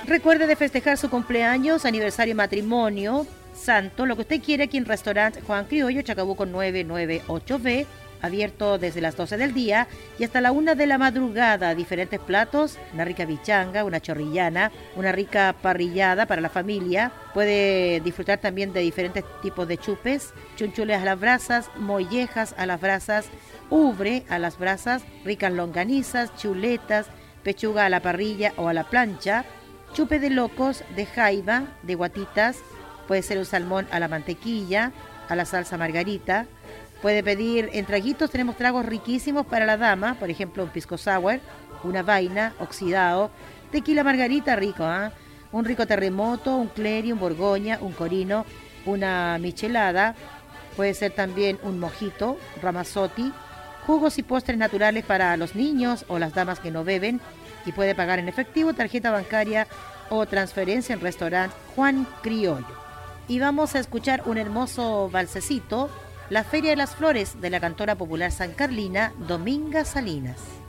Recuerde de festejar su cumpleaños, aniversario, matrimonio, santo, lo que usted quiere aquí en Restaurante Juan Criollo, Chacabuco 998B, abierto desde las 12 del día y hasta la 1 de la madrugada. Diferentes platos, una rica bichanga, una chorrillana, una rica parrillada para la familia. Puede disfrutar también de diferentes tipos de chupes, chunchules a las brasas, mollejas a las brasas, ubre a las brasas, ricas longanizas, chuletas, pechuga a la parrilla o a la plancha, chupe de locos, de jaiba, de guatitas, puede ser un salmón a la mantequilla, a la salsa margarita. Puede pedir en traguitos, tenemos tragos riquísimos para la dama, por ejemplo un pisco sour, una vaina, oxidado, tequila margarita rico, un rico terremoto, un cleri, un borgoña, un corino, una michelada, puede ser también un mojito, ramazotti, jugos y postres naturales para los niños o las damas que no beben, y puede pagar en efectivo, tarjeta bancaria o transferencia en Restaurante Juan Criollo. Y vamos a escuchar un hermoso valsecito, La Feria de las Flores, de la cantora popular San Carlina, Dominga Salinas.